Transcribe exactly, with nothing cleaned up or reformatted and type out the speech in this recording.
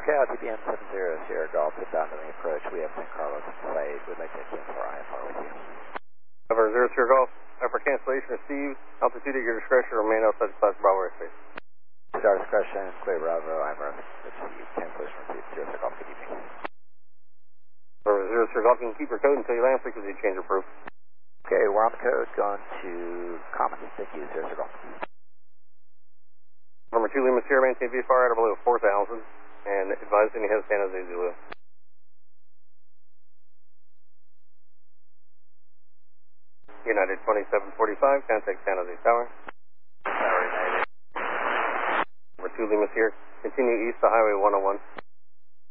Okay, L T B M seven zero Sierra Golf, inbound on the approach. We have San Carlos in sight. We'd like to get for I F R with you. Cover zero Sierra Golf, after cancellation received, altitude at your discretion, remain outside the class Bravo airspace. Star discretion, clear Bravo, I'm received. Cancellation received, zero Sierra Golf, good evening. Cover zero Sierra Golf, you can keep your code until you land frequency change approved. Okay, we're on the code, going to common. Thank you, zero Sierra Golf. Number two, Lima Sierra, maintain V F R at or below four thousand, and advise any head San Jose Zulu. United twenty-seven forty-five, contact San Jose Tower. Tower United. Number two, Lima Sierra, continue east to Highway one oh one.